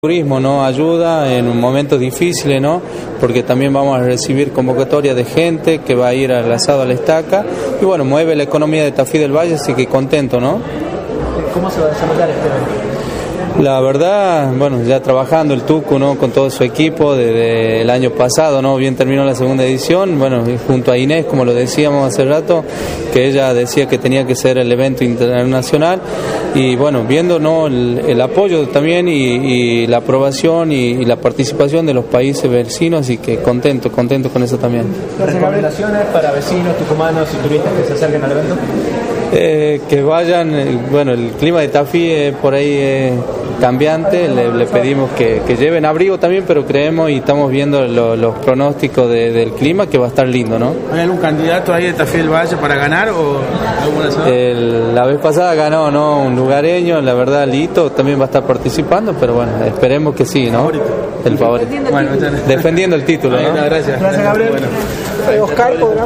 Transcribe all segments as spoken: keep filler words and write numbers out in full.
Turismo, ¿no? Ayuda en momentos difíciles, ¿no? Porque también vamos a recibir convocatoria de gente que va a ir al asado a la estaca y bueno, mueve la economía de Tafí del Valle, así que contento, ¿no? ¿Cómo se va a desarrollar este evento? La verdad, bueno, ya trabajando el Tucu, ¿no? Con todo su equipo desde el año pasado, ¿no? Bien terminó la segunda edición, bueno, junto a Inés, como lo decíamos hace rato, que ella decía que tenía que ser el evento internacional y bueno, viendo, ¿no? el, el apoyo también y, y la aprobación y, y la participación de los países vecinos, así que contento, contento con eso también. ¿Recomendaciones para vecinos, tucumanos y turistas que se acerquen al evento? Eh, que vayan, eh, bueno, el clima de Tafí eh, por ahí es cambiante, le, le pedimos que, que lleven abrigo también, pero creemos y estamos viendo lo, los pronósticos de, del clima que va a estar lindo, ¿no? ¿Hay algún candidato ahí de Tafí del Valle para ganar o alguna el, La vez pasada ganó, ¿no? Un lugareño, la verdad Lito también va a estar participando, pero bueno, esperemos que sí, ¿no? El favorito. Defendiendo, bueno, el defendiendo el título, ¿no? No, gracias. Gracias, Gabriel. Bueno. Eh, Oscar, ¿podrá?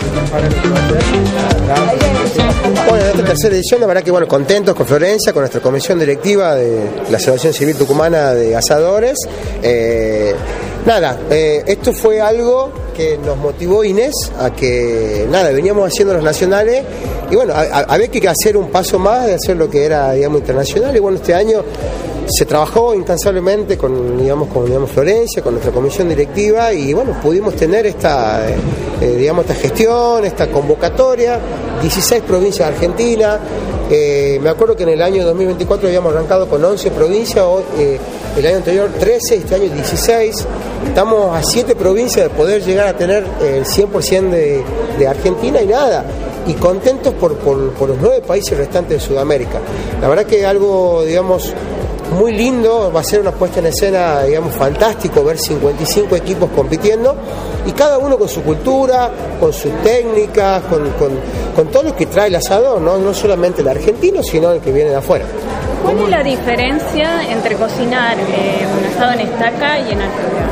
Bueno, en esta tercera edición, la verdad que bueno, contentos con Florencia, con nuestra comisión directiva de la Asociación Civil Tucumana de Asadores. Eh, nada, eh, esto fue algo que nos motivó Inés a que, nada, veníamos haciendo los nacionales y bueno, a, a, había que hacer un paso más de hacer lo que era, digamos, internacional y bueno, este año se trabajó incansablemente con, digamos, con digamos, Florencia, con nuestra comisión directiva y bueno, pudimos tener esta, eh, digamos, esta gestión, esta convocatoria, dieciséis provincias de Argentina. Eh, me acuerdo que en el año dos mil veinticuatro habíamos arrancado con once provincias, hoy, eh, el año anterior trece, este año dieciséis. Estamos a siete provincias de poder llegar a tener el cien por ciento de, de Argentina y nada. Y contentos por, por, por los nueve países restantes de Sudamérica. La verdad que algo, digamos, muy lindo, va a ser una puesta en escena, digamos, fantástico ver cincuenta y cinco equipos compitiendo y cada uno con su cultura, con sus técnicas, con, con, con todo lo que trae el asador, ¿no? No solamente el argentino, sino el que viene de afuera. ¿Cuál es la diferencia entre cocinar eh, un asado en estaca y en altura?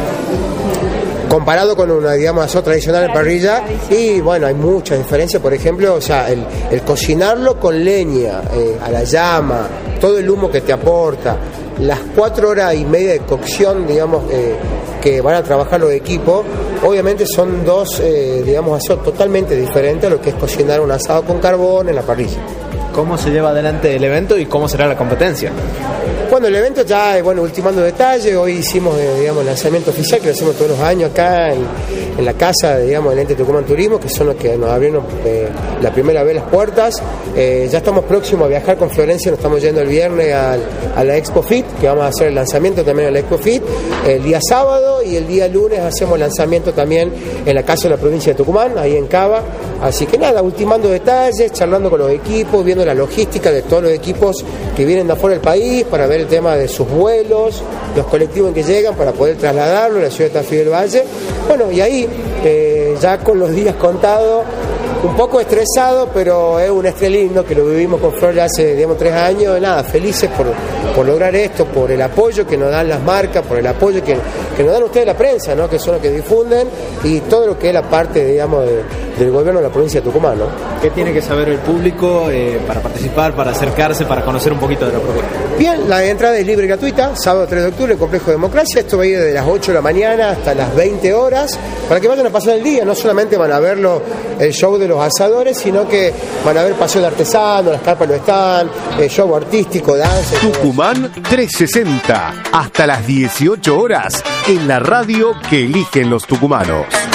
Comparado con una, digamos, asado tradicional en parrilla, y bueno, hay muchas diferencias, por ejemplo, o sea, el, el cocinarlo con leña, eh, a la llama, todo el humo que te aporta, las cuatro horas y media de cocción, digamos, eh, que van a trabajar los equipos, obviamente son dos, eh, digamos, asados totalmente diferentes a lo que es cocinar un asado con carbón en la parrilla. ¿Cómo se lleva adelante el evento y cómo será la competencia? Bueno, el evento ya, bueno, ultimando detalles, hoy hicimos, eh, digamos, el lanzamiento oficial que lo hacemos todos los años acá en, en la casa, digamos, del Ente Tucumán Turismo, que son los que nos abrieron eh, la primera vez las puertas. Eh, ya estamos próximos a viajar con Florencia, nos estamos yendo el viernes al, a la Expo Fit, que vamos a hacer el lanzamiento también en la Expo Fit, el día sábado y el día lunes hacemos el lanzamiento también en la casa de la provincia de Tucumán, ahí en Cava. Así que nada, ultimando detalles, charlando con los equipos, viendo la logística de todos los equipos que vienen de afuera del país para ver el tema de sus vuelos, los colectivos en que llegan para poder trasladarlo a la ciudad de Tafí del Valle. Bueno, y ahí eh, ya con los días contados, un poco estresado, pero es un estrés lindo que lo vivimos con Flor ya hace, digamos, tres años. Nada, felices por, por lograr esto, por el apoyo que nos dan las marcas, por el apoyo que, que nos dan ustedes la prensa, ¿no? Que son los que difunden, y todo lo que es la parte, digamos, de, del gobierno de la provincia de Tucumán, ¿no? ¿Qué tiene que saber el público eh, para participar, para acercarse, para conocer un poquito de la propuesta? Bien, la entrada es libre y gratuita, sábado tres de octubre, Complejo de Democracia. Esto va a ir desde las ocho de la mañana hasta las veinte horas, para que vayan a pasar el día. No solamente van a verlo, el show de los asadores, sino que van a ver paseo de artesanos, las carpas no están, el show artístico, danza. Tucumán trescientos sesenta, hasta las dieciocho horas, en la radio que eligen los tucumanos.